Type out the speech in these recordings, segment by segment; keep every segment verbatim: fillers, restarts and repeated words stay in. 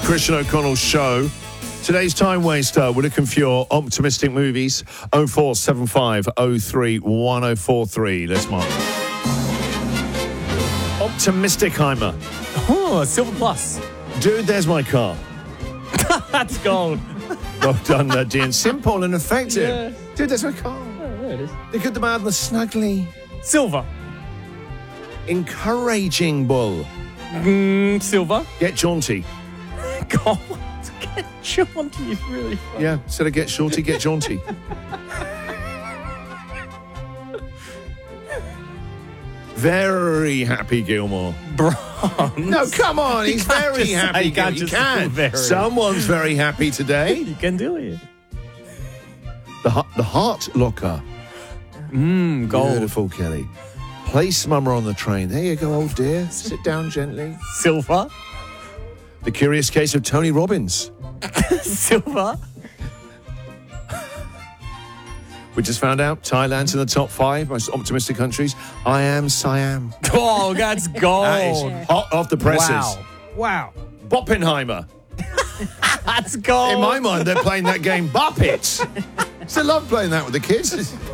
Christian O'Connell Show. Today's time waster, we're looking for your optimistic movies. oh four seven five oh three one oh four three. Let's mark. Optimisticheimer. Oh, Silver Plus. Dude, there's my car. That's gold. Well done, uh, Dean. Simple and effective. Yeah. Dude, there's my car. Oh, there it is. The good, the bad, and the snuggly. Silver. Encouraging bull. Mm, silver. Get jaunty. Gold. Get jaunty is really fun. Yeah, instead of get shorty, get jaunty. Very happy Gilmore. Bronze. No, come on, he's can't very just say- happy. you can't He just can. feel very. Someone's very happy today. You can do it. The Heart- the Heart Locker. Mmm, gold. Beautiful, Kelly. Place mummer on the train. There you go, old dear. Sit down gently. Silver. The Curious Case of Tony Robbins. Silver. We just found out Thailand's in the top five most optimistic countries. I am Siam. Oh, that's gold. That is hot off the presses. Wow. Wow. Boppenheimer. That's gold. In my mind, they're playing that game Bop It. Still love playing that with the kids.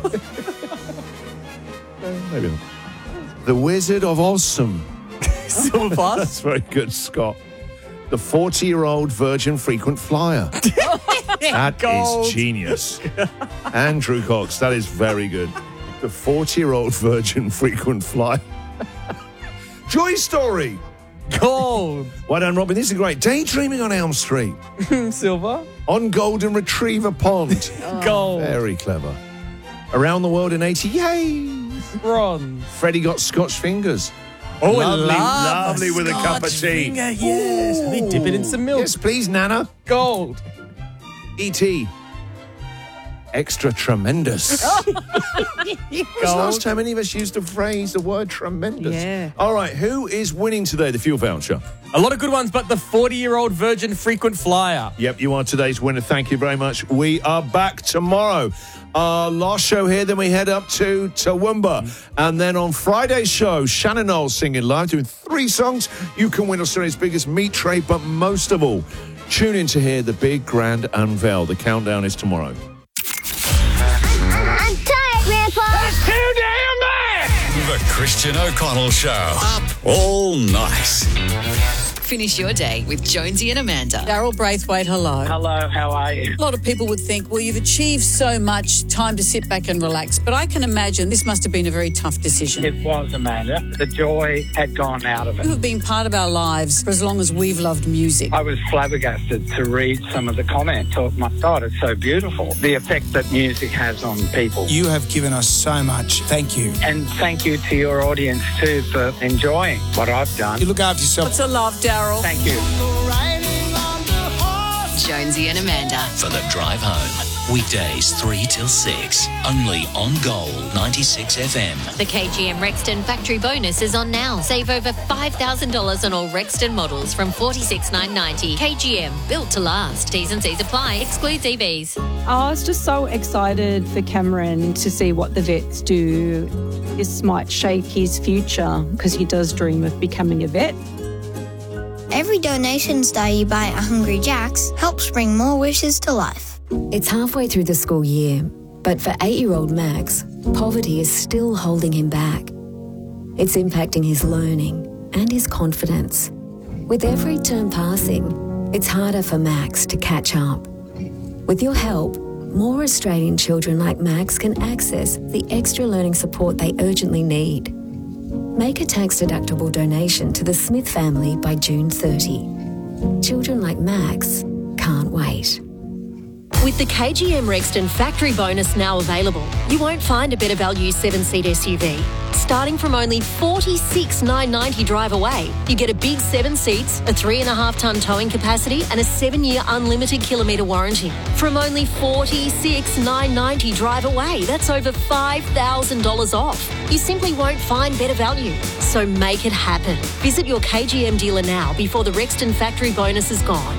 Maybe not. The Wizard of Awesome. Silver Plus. That's very good, Scott. The forty-year-old virgin frequent flyer. That Gold. is genius. Andrew Cox, that is very good. The forty-year-old virgin frequent flyer. Joy Story. Gold. Well done, Robin. This is great. Daydreaming on Elm Street. Silver. On Golden Retriever Pond. Gold. Very clever. Around the World in eighty. Yay! Bronze. Freddie got Scotch fingers. Oh, Lovely, love lovely with a cup of Scotch tea. Finger, yes. Let me dip it in some milk. Yes, please, Nana. Gold. E T Extra tremendous. When was the last time any of us used the phrase, the word tremendous? Yeah. All right, who is winning today, the fuel voucher? A lot of good ones, but the forty-year-old virgin frequent flyer. Yep, you are today's winner. Thank you very much. We are back tomorrow. Our last show here, then we head up to Toowoomba. And then on Friday's show, Shannon Knowles singing live, doing three songs. You can win Australia's biggest meat tray, but most of all, tune in to hear the big grand unveil. The countdown is tomorrow. I'm tired, Grandpa. That's too damn bad! The Christian O'Connell Show. Up all night. Finish your day with Jonesy and Amanda. Daryl Braithwaite, hello. Hello, how are you? A lot of people would think, well, you've achieved so much, time to sit back and relax. But I can imagine this must have been a very tough decision. It was, Amanda. The joy had gone out of You it. have been part of our lives for as long as we've loved music. I was flabbergasted to read some of the comments. Thought, my God, it's so beautiful. The effect that music has on people. You have given us so much. Thank you. And thank you to your audience, too, for enjoying what I've done. You look after yourself. Lots of love, Daryl. Thank you. Jonesy and Amanda. For the drive home. Weekdays three till six. Only on Gold ninety-six F M. The K G M Rexton factory bonus is on now. Save over five thousand dollars on all Rexton models from forty-six thousand nine hundred ninety dollars. K G M, built to last. T's and C's apply. Excludes E Vs. I was just so excited for Cameron to see what the vets do. This might shape his future because he does dream of becoming a vet. Every donation star you buy at Hungry Jack's helps bring more wishes to life. It's halfway through the school year, but for eight-year-old Max, poverty is still holding him back. It's impacting his learning and his confidence. With every term passing, it's harder for Max to catch up. With your help, more Australian children like Max can access the extra learning support they urgently need. Make a tax-deductible donation to the Smith family by June thirtieth. Children like Max can't wait. With the K G M Rexton factory bonus now available, you won't find a better value seven-seat S U V. Starting from only forty-six thousand nine hundred ninety drive away, you get a big seven seats, a three and a half tonne towing capacity and a seven-year unlimited kilometre warranty. From only forty-six thousand nine hundred ninety drive away, that's over five thousand dollars off. You simply won't find better value. So make it happen. Visit your K G M dealer now before the Rexton factory bonus is gone.